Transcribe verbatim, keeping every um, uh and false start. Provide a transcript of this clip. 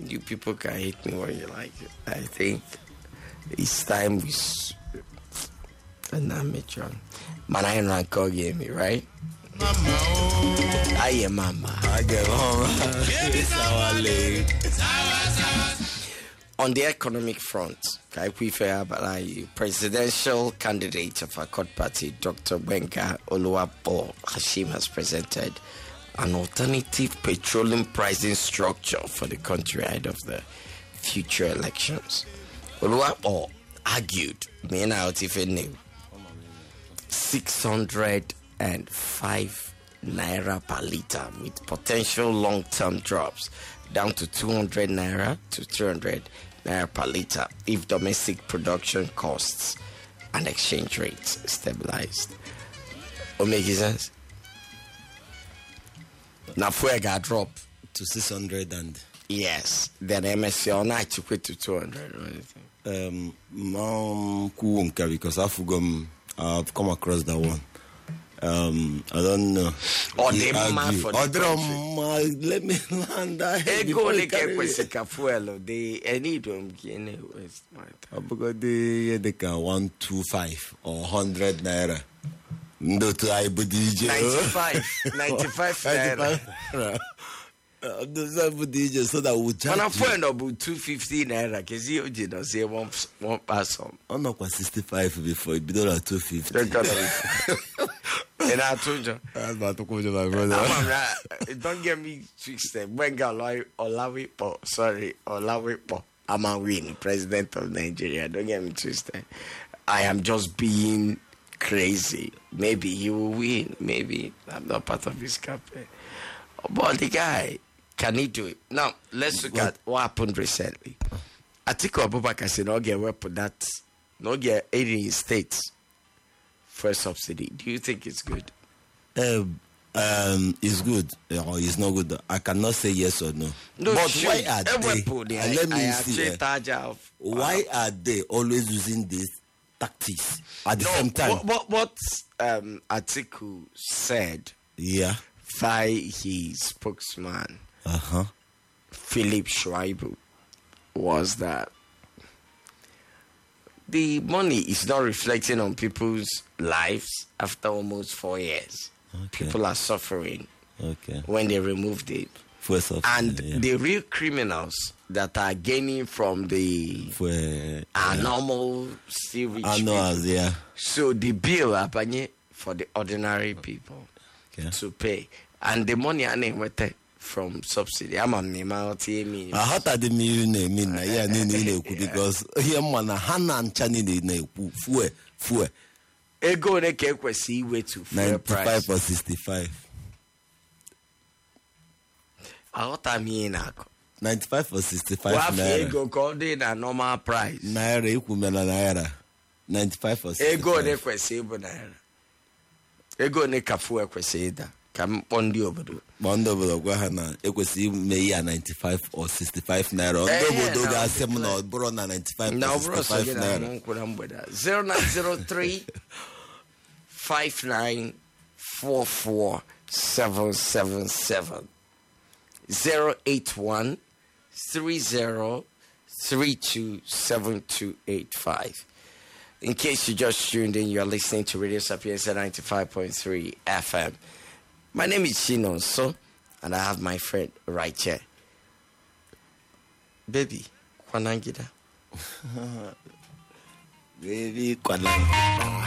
You people can hate me when you like it. I think it's time we. S- and I'm John. Man, I ain't call me, right? Mama, oh. I am mama. I get home. It's our lady. On the economic front, Kaikwife Abalayi, presidential candidate of Accord Party, Doctor Gbenga Oluwapo Hashim, has presented an alternative petroleum pricing structure for the country ahead of the future elections. Oluwapo argued, six hundred five naira per liter with potential long-term drops down to two hundred naira to three hundred naira per liter if domestic production costs and exchange rates stabilized. What makes sense? Now, fuel got drop to six hundred and yes, then M S C on I took it to two hundred or anything. Um, mom, kuunka because I've come, I've come across that one. Um, I don't know. Or they man for the country. Let me land that. Ego they get pesika fuel. They any don't get any waste. Because they they can one two five or hundred naira. No to I but D J. Ninety-five, ninety-five naira. D J so that would charge. When I find about two fifty naira, because you didn't say one one person. I'm not quite sixty-five before it be done at two fifty. And I told you, that's about to call you my brother. Don't get me twisted. Gbenga Olawipo, sorry, Olawipo. I'm a win, president of Nigeria. Don't get me twisted. I am just being crazy. Maybe he will win. Maybe I'm not part of his campaign. But the guy, can he do it? Now, let's look what? at what happened recently. Atiku Abubakar said, no get weapon that, no get aid in his states for a subsidy. Do you think it's good? Um, um, it's good or it's not good. I cannot say yes or no. No, but shoot. why are they? Weapon, I, let me see. Uh, why are they always using these tactics at the no, same time? What, what, what um, Atiku said, yeah, by his spokesman, uh-huh. Philip Schreiber, was that the money is not reflecting on people's lives after almost four years. Okay. People are suffering okay. when they removed it. First of, and yeah. the real criminals that are gaining from the For, are yeah. normal, still rich I know, people. yeah. So the bill apanye for the ordinary people okay. to pay. And the money I need from subsidy. I'm on the mountain. I had that mean mean yeah because here man Hana and Chani ne fuel fuel. Ego ne ke kwesi way to ninety-five or sixty-five. I what I mean ninety-five or sixty-five naira. naira. Ego called in a normal price. Naira equal naira. ninety-five or sixty-five. Ego ne kwesi bu naira. Ego ne kafu e kwesi da. Kam pondi obodo. Pondi obodo gwa ha na ekwesi me ya ninety-five or sixty-five naira. Ondo obodo ga asem na obro na ninety-five or sixty-five naira. zero nine zero three five nine four four seven seven seven zero eight one three zero three two seven two eight five. In case you just tuned in, you're listening to Radio Sapienza ninety-five point three F M. My name is Shino So, and I have my friend right here. Baby, kwanangida. Baby, kwanangida.